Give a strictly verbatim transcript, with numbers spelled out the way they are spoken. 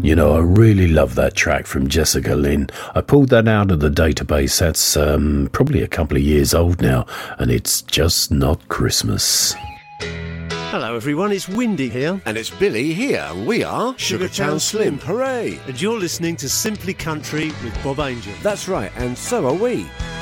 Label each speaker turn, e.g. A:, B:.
A: You know, I really love that track from Jessica Lynn. I pulled that out of the database. That's um, probably a couple of years old now, and it's just not Christmas.
B: Hello everyone, it's Windy here.
C: And it's Billy here. We are
B: Sugartown Slim.
C: Hooray!
B: And you're listening to Simply Country with Bob Angel.
C: That's right, and so are we.